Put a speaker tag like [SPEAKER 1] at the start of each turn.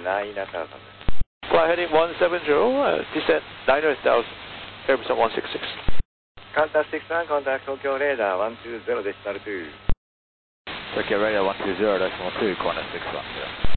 [SPEAKER 1] 9,000.
[SPEAKER 2] Fly heading 170, descent 900,000, Airbus 166.
[SPEAKER 1] Contact 61, contact Tokyo radar 120.2.
[SPEAKER 2] Tokyo radar 120.2, corner 610.